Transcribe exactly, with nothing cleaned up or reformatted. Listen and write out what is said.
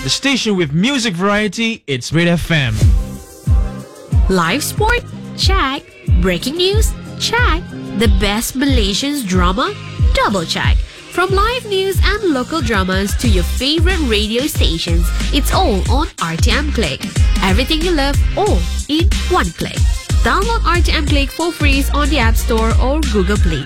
The station with music variety, it's Red F M. Live sport? Check. Breaking news? Check. The best Malaysian drama? Double check. From live news and local dramas to your favorite radio stations, it's all on R T M Click. Everything you love, all in one click. Download R T M Click for free on the App Store or Google Play.